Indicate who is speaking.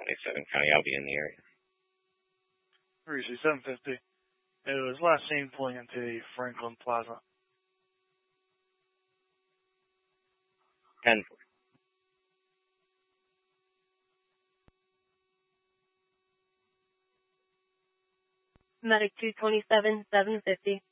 Speaker 1: 27 County. I'll be in the area.
Speaker 2: Reese, 750. It was last seen pulling into the Franklin Plaza.
Speaker 1: 10.
Speaker 3: Medic 227, 750.